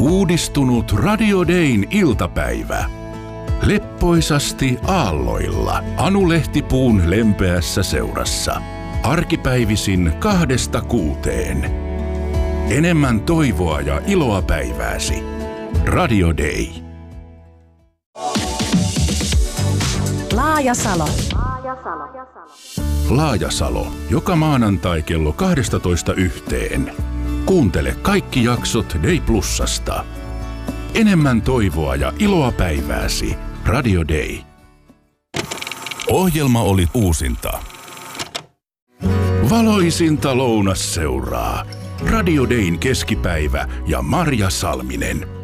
Uudistunut Radio Dayn iltapäivä. Leppoisasti aalloilla Anu Lehtipuun lempeässä seurassa. Arkipäivisin 2–6. Enemmän toivoa ja iloa päivääsi. Radio Day. Laajasalo. Laajasalo. Joka maanantai kello 12–1. Kuuntele kaikki jaksot Day Plusasta. Enemmän toivoa ja iloa päivääsi. Radio Day. Ohjelma oli uusinta. Valoisinta lounasseuraa. Radio Dayn keskipäivä ja Marja Salminen.